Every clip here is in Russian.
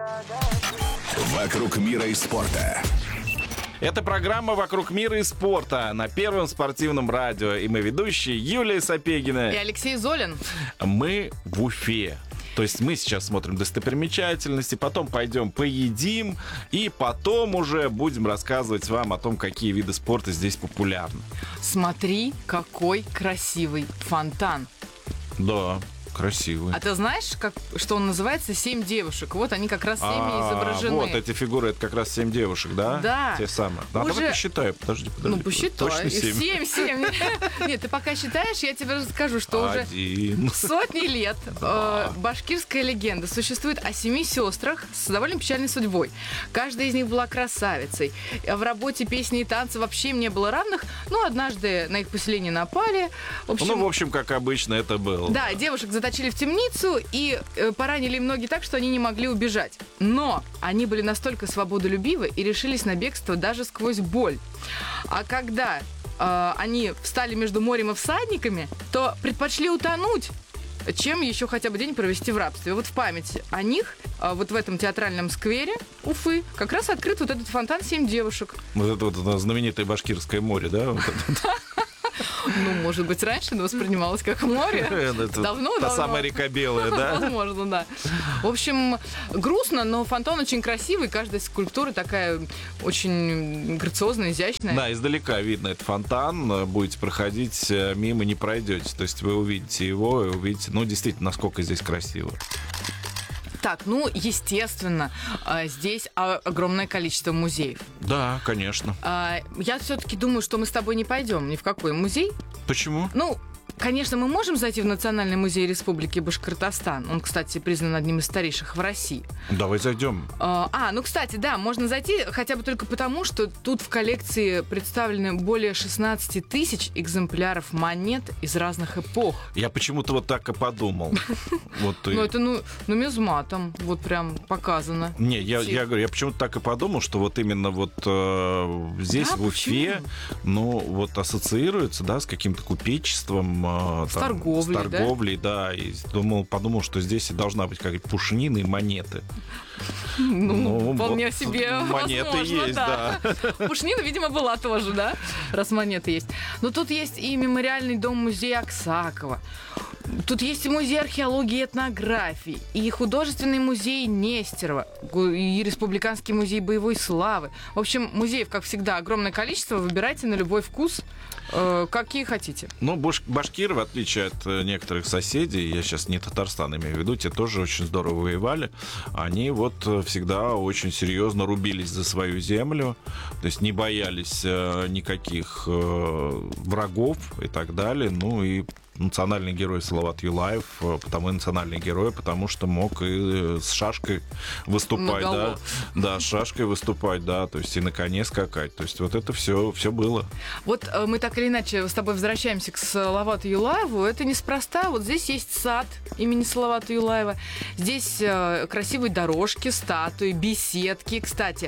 Вокруг мира и спорта. Это программа «Вокруг мира и спорта» на Первом спортивном радио. И мы ведущие Юлия Сапегина и Алексей Золин. Мы в Уфе. То есть мы сейчас смотрим достопримечательности, потом пойдем поедим, и потом уже будем рассказывать вам о том, какие виды спорта здесь популярны. Смотри, какой красивый фонтан. Да, красивый. А ты знаешь, что он называется «Семь девушек»? Вот они как раз всеми изображены. Вот эти фигуры, это как раз 7 девушек, да? Да. Те самые. Да, Уже... давай посчитаю, подожди. Ну, посчитай. Точно 7? 7. Нет, ты пока считаешь, я тебе расскажу, что уже сотни лет башкирская легенда существует о 7 сестрах с довольно печальной судьбой. Каждая из них была красавицей. В работе, песни и танцы вообще им не было равных, но однажды на их поселение напали. В общем, как обычно это было. Да, девушек заточили в темницу и поранили им ноги так, что они не могли убежать. Но они были настолько свободолюбивы и решились на бегство даже сквозь боль. А когда они встали между морем и всадниками, то предпочли утонуть, чем еще хотя бы день провести в рабстве. Вот в память о них, вот в этом театральном сквере Уфы, как раз открыт вот этот фонтан «Семь девушек». Вот это вот знаменитое Башкирское море, да? Ну, может быть, раньше оно воспринималось как море. Давно. Та самая река Белая, да? Возможно, да. В общем, грустно, но фонтан очень красивый. Каждая скульптура такая очень грациозная, изящная. Да, издалека видно этот фонтан. Будете проходить мимо, не пройдете. То есть вы увидите его и увидите, действительно, насколько здесь красиво. Так, естественно, здесь огромное количество музеев. Да, конечно. Я все-таки думаю, что мы с тобой не пойдем ни в какой музей. Почему? Конечно, мы можем зайти в Национальный музей Республики Башкортостан. Он, кстати, признан одним из старейших в России. Давай зайдем. Кстати, да, можно зайти хотя бы только потому, что тут в коллекции представлены более 16 тысяч экземпляров монет из разных эпох. Я почему-то вот так и подумал. Это нумизматом вот прям показано. Не, я говорю, я почему-то так и подумал, что вот именно здесь, в Уфе, ассоциируется, да, с каким-то купечеством, с торговлей, да. И подумал, что здесь и должна быть какая-то пушнина и монеты. Вполне себе монеты возможно, есть, да. Пушнина, видимо, была тоже, да, раз монеты есть. Но тут есть и мемориальный дом-музей Аксакова. Тут есть и музей археологии и этнографии, и художественный музей Нестерова, и республиканский музей боевой славы. В общем, музеев, как всегда, огромное количество. Выбирайте на любой вкус, какие хотите. Башкиры, в отличие от некоторых соседей, я сейчас не Татарстан имею в виду, те тоже очень здорово воевали, они всегда очень серьезно рубились за свою землю, то есть не боялись никаких врагов и так далее, и национальный герой Салават Юлаев, национальный герой, потому что мог и с шашкой выступать, да. Да, с шашкой выступать, да, то есть и на коне скакать. То есть вот это все было. Вот мы так или иначе с тобой возвращаемся к Салавату Юлаеву. Это неспроста. Вот здесь есть сад имени Салавата Юлаева. Здесь красивые дорожки, статуи, беседки. Кстати,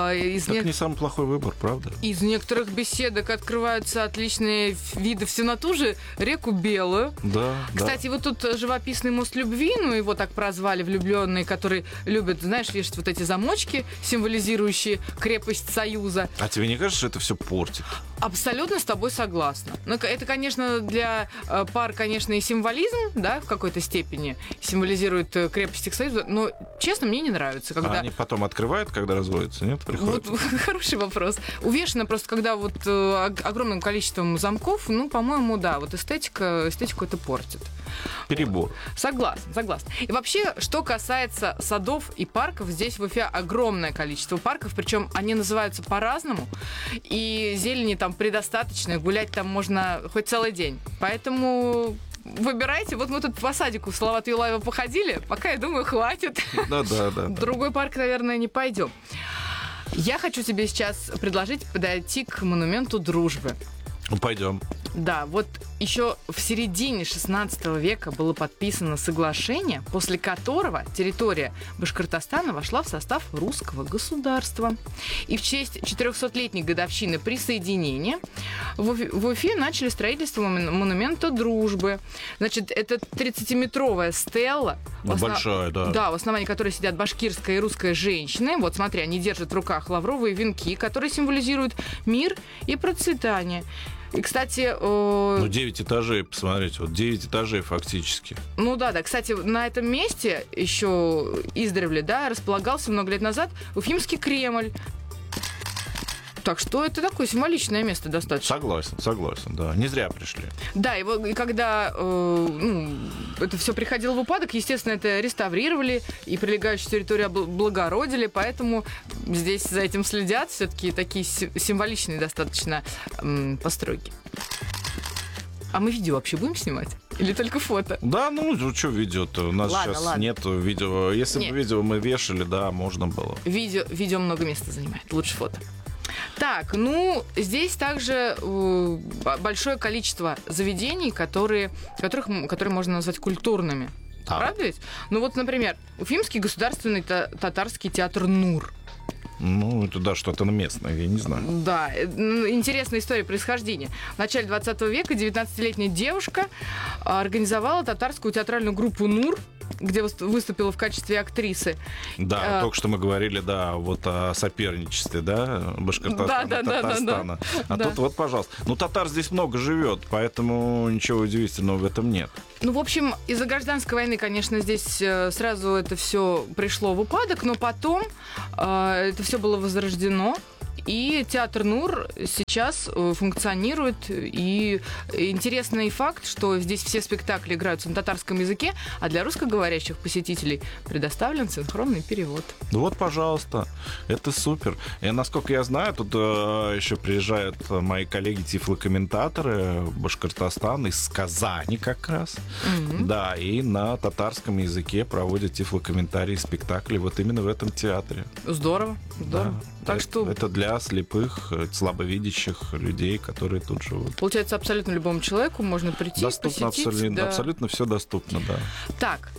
не самый плохой выбор, правда? Из некоторых беседок открываются отличные виды все на ту же реку Белую. Да. Кстати, вот тут живописный мост любви, его так прозвали влюбленные, которые любят, знаешь, вешать вот эти замочки, символизирующие крепость Союза. А тебе не кажется, что это все портит? Абсолютно с тобой согласна. Это, конечно, для пар, конечно, и символизм, да, в какой-то степени символизирует крепость Союза, но, честно, мне не нравится, когда... А они потом открывают, когда разводятся, нет? Хороший вопрос. Увешано просто, когда огромным количеством замков, по-моему, да, эстетику это портит. Перебор. Согласна. И вообще, что касается садов и парков, здесь в Уфе огромное количество парков, причем они называются по-разному, и зелени там предостаточно, гулять там можно хоть целый день. Поэтому выбирайте. Вот мы тут по садику в Салавата Юлаева походили, пока, я думаю, хватит. Да. В другой парк, наверное, не пойдем. Я хочу тебе сейчас предложить подойти к монументу дружбы. Ну, пойдем. Да, вот еще в середине 16 века было подписано соглашение, после которого территория Башкортостана вошла в состав русского государства. И в честь 400-летней годовщины присоединения в Уфе начали строительство монумента дружбы. Значит, это 30-метровая стелла. Большая, да. Да, в основании которой сидят башкирская и русская женщины. Вот смотри, они держат в руках лавровые венки, которые символизируют мир и процветание. И, кстати... 9 этажей, посмотрите, вот 9 этажей фактически. Ну да. Кстати, на этом месте еще издревле, да, располагался много лет назад Уфимский Кремль. Так что это такое символичное место достаточно. Согласен, да. Не зря пришли. Да, и когда это все приходило в упадок, естественно, это реставрировали, и прилегающую территорию облагородили, поэтому здесь за этим следят все-таки такие символичные достаточно постройки. А мы видео вообще будем снимать? Или только фото? Да, что видео-то? У нас сейчас нет видео. Если бы видео мы вешали, да, можно было. Видео много места занимает, лучше фото. Так, здесь также большое количество заведений, которые можно назвать культурными. Да. Правда ведь? Вот, например, Уфимский государственный татарский театр «Нур». Это да, что-то местное, я не знаю. Да, интересная история происхождения. В начале 20 века 19-летняя девушка организовала татарскую театральную группу «Нур», где выступила в качестве актрисы. Да, только что мы говорили, да, вот о соперничестве, да, Башкортостана, Татарстана. Тут вот, пожалуйста. Татар здесь много живет, поэтому ничего удивительного в этом нет. В общем, из-за гражданской войны, конечно, здесь сразу это все пришло в упадок, но потом это все было возрождено. И театр «Нур» сейчас функционирует. И интересный факт, что здесь все спектакли играются на татарском языке, а для русскоговорящих посетителей предоставлен синхронный перевод. Вот, пожалуйста, это супер. И, насколько я знаю, тут еще приезжают мои коллеги-тифлокомментаторы в Башкортостан из Казани как раз. Mm-hmm. Да, и на татарском языке проводят тифлокомментарии спектаклей вот именно в этом театре. Здорово. Да. Так что... Это для слепых, слабовидящих людей, которые тут живут. Получается, абсолютно любому человеку можно прийти, посетить. Абсолютно все доступно, да. Так,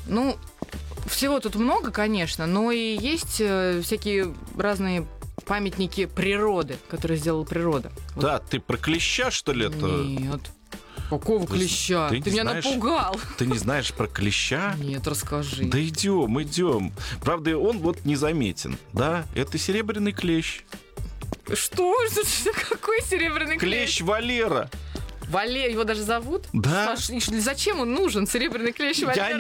всего тут много, конечно, но и есть всякие разные памятники природы, которые сделала природа. Да, ты про клеща, что ли, это? Нет. Какого клеща? Ты меня напугал. Ты не знаешь про клеща? Нет, расскажи. Да идем. Правда, он незаметен, да? Это серебряный клещ. Что? Какой серебряный клещ? Клещ Валера. Валер, его даже зовут? Да. Зачем он нужен, серебряный клещ Валера?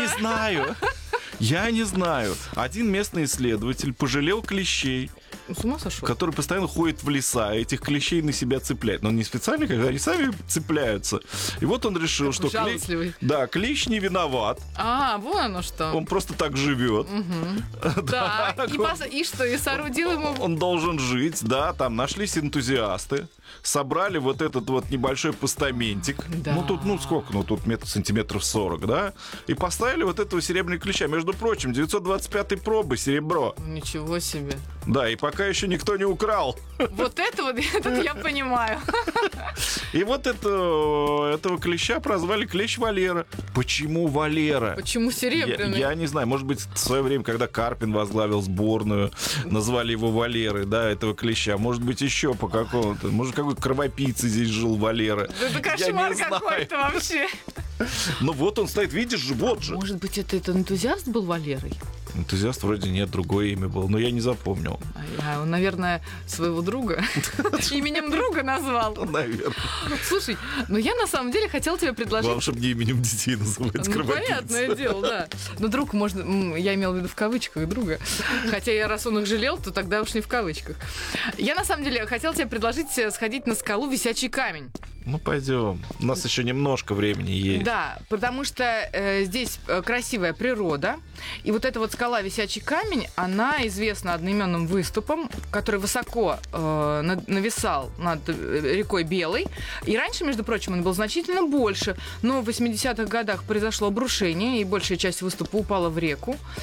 Я не знаю. Один местный исследователь пожалел клещей. С ума сошел? Который постоянно ходит в леса, и этих клещей на себя цепляет. Но не специально, когда они сами цепляются. И вот он решил, что клещ не виноват. Вон оно что. Он просто так живет. Угу. Да. И что? И соорудил ему... Он должен жить, да. Там нашлись энтузиасты. Собрали вот этот небольшой постаментик. Да. Тут сколько? Тут сантиметров 40, да? И поставили вот этого серебряного клеща. Между прочим, 925-й пробы серебро. Ничего себе. Да, и пока еще никто не украл. Вот это я понимаю. И вот этого клеща прозвали клещ Валера. Почему Валера? Почему серебряный? Я не знаю. Может быть, в свое время, когда Карпин возглавил сборную, назвали его Валерой, да, этого клеща. Может быть, еще по какому-то. Может, какой кровопийца здесь жил Валера. Это кошмар какой-то вообще. Вот он стоит, видишь же, вот же. Может быть, этот энтузиаст был Валерой? Энтузиаст вроде нет, другое имя было, но я не запомнил. Он, наверное, своего друга именем друга назвал. Наверное. Слушай, я на самом деле хотела тебе предложить... Главное, чтобы не именем детей называть кровопийца. Понятное дело, да. Но друг можно... Я имела в виду в кавычках друга. Хотя раз он их жалел, то тогда уж не в кавычках. Я на самом деле хотела тебе предложить сходить на скалу Висячий камень. Пойдем. У нас еще немножко времени есть. Да, потому что здесь красивая природа. И вот эта скала Висячий камень, она известна одноименным выступом, который высоко нависал над рекой Белой. И раньше, между прочим, он был значительно больше. Но в 80-х годах произошло обрушение, и большая часть выступа упала в реку.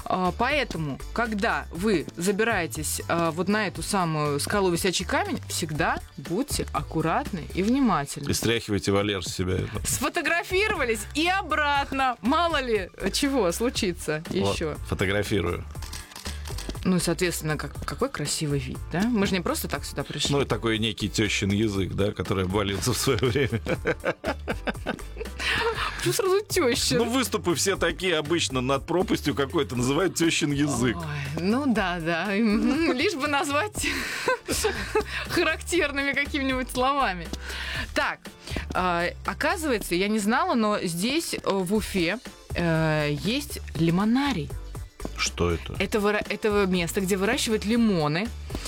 Поэтому, когда вы забираетесь вот на эту самую скалу Висячий камень, всегда будьте аккуратны и внимательны. И стряхивайте вольер с себя. Сфотографировались и обратно. Мало ли чего случится еще. Фотографирую. Ну и, соответственно, какой красивый вид, да? Мы же не просто так сюда пришли. Ну и такой некий тещин язык, да, который обвалился в свое время. Почему сразу тещин? Ну, выступы все такие обычно над пропастью какой-то называют тещин язык. Ой, ну да. Лишь бы назвать характерными какими-нибудь словами. Так, оказывается, я не знала, но здесь, в Уфе, есть лимонарий. Что это? Это место, где выращивают лимоны,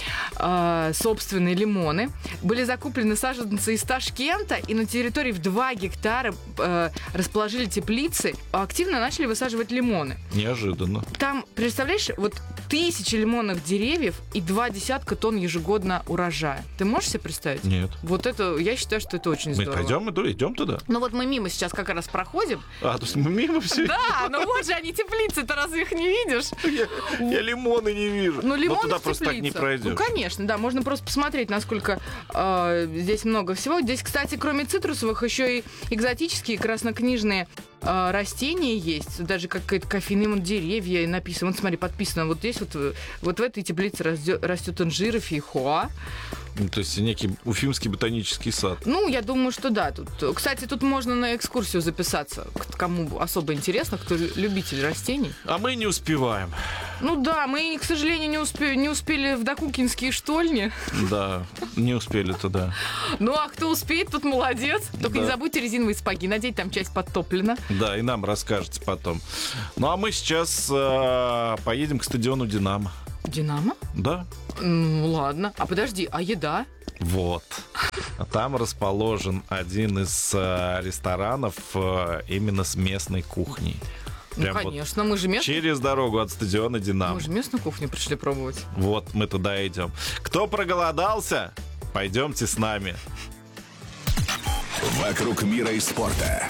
собственные лимоны. Были закуплены саженцы из Ташкента, и на территории в 2 гектара расположили теплицы, активно начали высаживать лимоны. Неожиданно. Там, представляешь, вот 1000 лимонных деревьев и 20 тонн ежегодно урожая. Ты можешь себе представить? Нет. Вот это, я считаю, что это очень здорово. Мы идем туда? Ну вот мы мимо сейчас как раз проходим. То есть мы мимо все? Да, ну вот же они теплицы-то, разве их не видишь? Я лимоны не вижу. Ну, лимоны туда в просто так не теплицах. пройдешь. Ну, конечно, да. Можно просто посмотреть, насколько здесь много всего. Здесь, кстати, кроме цитрусовых, еще и экзотические краснокнижные растения есть. Даже какие-то кофейные деревья написано. Вот смотри, подписано. Вот здесь вот в этой теплице растет инжир и фейхоа. То есть некий уфимский ботанический сад. Ну, я думаю, что да. Кстати, тут можно на экскурсию записаться. Кому особо интересно, кто любитель растений. А мы не успеваем. Ну да, мы, к сожалению, не успели в Докукинские штольни. Да, не успели туда. Ну, а кто успеет, тот молодец. Только не забудьте резиновые сапоги надеть, там часть подтоплена. Да, и нам расскажете потом. Ну, а мы сейчас поедем к стадиону «Динамо». «Динамо»? Да. Ну, ладно. А подожди, а еда? Вот. Там расположен один из ресторанов именно с местной кухней. Ну, конечно, мы же местную... Через дорогу от стадиона «Динамо». Мы же местную кухню пришли пробовать. Вот, мы туда идем. Кто проголодался, пойдемте с нами. «Вокруг мира и спорта».